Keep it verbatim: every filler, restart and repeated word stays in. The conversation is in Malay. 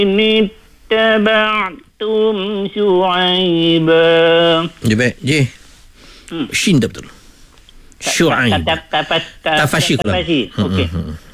Ini taba'tum Syu'aiba. Ya baik, J. Hmm. Shin dah betul. Syu'aib. Tafashi. Tafashi. Okey.